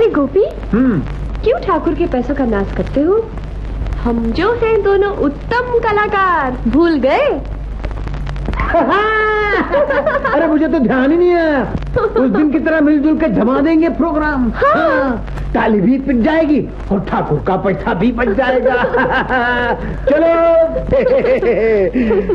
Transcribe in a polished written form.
अरे गोपी, क्यों ठाकुर के पैसों का नाश करते हो? हम जो हैं दोनों उत्तम कलाकार, भूल गए? अरे मुझे तो ध्यान ही नहीं है। उस दिन की तरह मिलजुल के जमा देंगे प्रोग्राम। हाँ। ताली भी पिट जाएगी और ठाकुर का पैसा भी बच जाएगा। चलो।